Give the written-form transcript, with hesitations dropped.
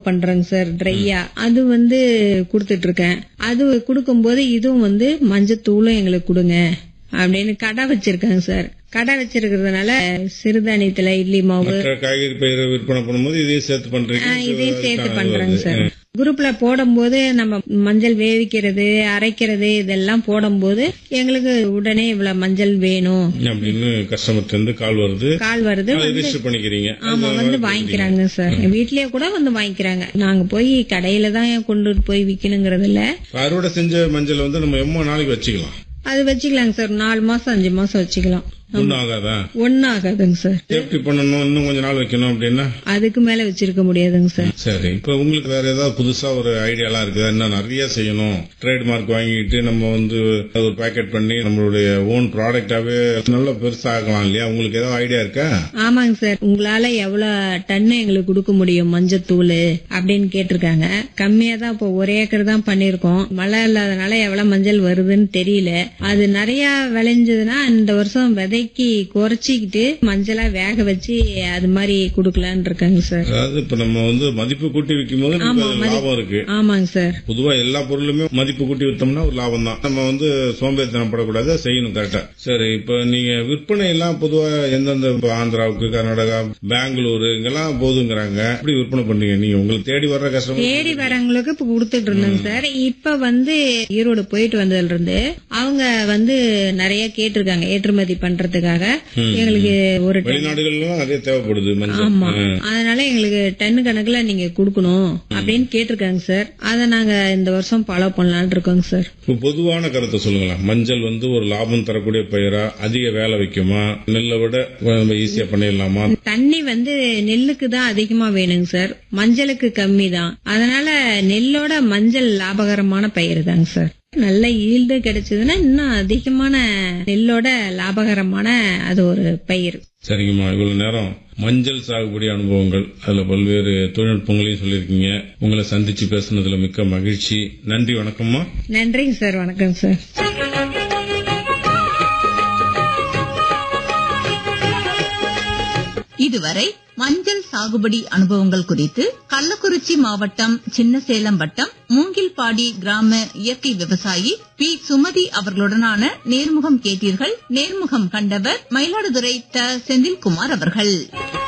பண்றேங்க சார் ட்ரையா. அது குடுத்துட்டு இருக்கேன். அது குடுக்கும்போது இதுவும் மஞ்சத்தூளும் எங்களுக்கு கொடுங்க அப்படின்னு கடை வச்சிருக்காங்க சார். கடை வச்சிருக்கிறதுனால சிறுதானியத்துல இட்லி மாவு, காய்கறி பயிரை விற்பனை பண்ணும்போது இதையும் சேர்த்து பண்றீங்க? இதையும் சேர்த்து பண்றாங்க சார். குரூப்ல போடும்போது நம்ம மஞ்சள் வேவிக்கிறது, அரைக்கிறது இதெல்லாம் போடும்போது எங்களுக்கு உடனே இவ்வளவு மஞ்சள் வேணும் அப்படின்னு கஸ்டமர் கால் வருது ரிஜிஸ்டர் பண்ணிக்கிறீங்க. ஆமா வாங்கிக்கிறாங்க சார். வீட்லயே கூட வாங்கிக்கிறாங்க. நாங்க போய் கடையில தான் கொண்டு போய் விக்கணுங்கிறது இல்ல. அறுவடை செஞ்ச மஞ்சள் நம்ம எவ்வளவு நாளைக்கு வச்சுக்கலாம்? அது வச்சுக்கலாங்க சார். 4 மாசம் 5 மாசம் வச்சுக்கலாம். ஒன்னும் ஆகாதா? ஒன்னும் ஆகாதுங்க சார். சேஃப்டி பண்ணணும், இன்னும் கொஞ்ச நாள் வைக்கணும் அப்படின்னா அதுக்கு மேல வச்சிருக்க முடியாதுங்க சார். சரி, இப்ப உங்களுக்கு வேற ஏதாவது புதுசா ஒரு ஐடியாலாம் இருக்குதா? இன்னும் நிறைய செய்யணும், ட்ரேட் மார்க் வாங்கிட்டு நம்ம ஒரு பேக்கெட் பண்ணி நம்மளுடைய ஓன் ப்ராடக்டாவே நல்ல பெருசா ஆகலாம் இல்லையா? உங்களுக்கு ஏதாவது ஐடியா இருக்கா? ஆமாங்க சார். உங்களால எவ்வளவு டன்னு எங்களுக்கு கொடுக்க முடியும் மஞ்சத்தூள் அப்படின்னு கேட்டிருக்காங்க. கம்மியா தான் இப்போ 1 ஏக்கர் தான் பண்ணிருக்கோம். மழை இல்லாதனால எவ்வளவு மஞ்சள் வருதுன்னு தெரியல. அது நிறைய விளைஞ்சதுன்னா இந்த வருஷம் விதைக்கு குறைச்சிக்கிட்டு மஞ்சளா வேக வச்சு அது மாதிரி குடுக்கலான்னு இருக்காங்க சார். அதாவது இப்ப நம்ம மதிப்பு கூட்டி விற்கும் போது லாபம் இருக்கு. ஆமாங்க சார். பொதுவா எல்லா பொருளுமே மதிப்பு கூட்டி வித்தோம்னா ஒரு லாபம் தான். நம்ம சோம்பேறித்தனப்படக்கூடாது, செய்யணும் கரெக்டா. சரி, இப்ப நீங்க விற்பனை எல்லாம் பொதுவா எந்தெந்த ஆந்திராவுக்கு, கர்நாடகா, பெங்களூரு இங்கெல்லாம் போதுங்கிறாங்க. எப்படி விற்பனை பண்ணீங்க நீங்க? உங்களுக்கு தேடி வர்ற கஸ்டமர் தேடி வரவங்களுக்கு இப்ப கொடுத்துட்டு இருந்தோங்க சார். இப்ப ஈரோடு போயிட்டு வந்ததுல இருந்து அவங்க நிறைய கேட்டிருக்காங்க ஏற்றுமதி பண்றதுக்காக. எங்களுக்கு ஒரு வெளிநாடுகள்லாம் நிறைய தேவைப்படுது மஞ்சள். ஆமா, அதனால எங்களுக்கு டன் கணக்குல நீங்க குடுக்கணும் அப்படின்னு கேட்டிருக்காங்க சார். அத நாங்க இந்த வருஷம் ஃபாலோ பண்ணலாம்னு இருக்கோங்க சார். பொதுவான கருத்தை சொல்லுங்களா? மஞ்சள் ஒரு லாபம் தரக்கூடிய பயிரா? அதிக வேலை வைக்குமா? நெல்லை விட ஈஸியா பண்ணிடலாமா? தண்ணி நெல்லுக்கு தான் அதிகமா வேணுங்க சார், மஞ்சளுக்கு கம்மி தான். அதனால நெல்லோட மஞ்சள் லாபகரமான பயிர் தாங்க சார். நல்ல ஈல்டு கிடைச்சதுன்னா இன்னும் அதிகமான நெல்லோட லாபகரமான அது ஒரு பயிர். சரிங்கம்மா, இவ்வளவு நேரம் மஞ்சள் சாகுபடி அனுபவங்கள், அதுல பல்வேறு தொழில்நுட்பங்களையும் சொல்லியிருக்கீங்க. உங்களை சந்திச்சு பேசுனதுல மிக்க மகிழ்ச்சி. நன்றி, வணக்கம்மா. நன்றிங்க சார். வணக்கம் சார். இதுவரை மஞ்சள் சாகுபடி அனுபவங்கள் குறித்து கள்ளக்குறிச்சி மாவட்டம் சின்னசேலம் வட்டம் மூங்கில்பாடி கிராம இயற்கை விவசாயி பி. சுமதி அவர்களுடனான நேர்முகம் கேட்டீர்கள். நேர்முகம் கண்டவர் மயிலாடுதுறை த. செந்தில்குமார் அவர்கள்.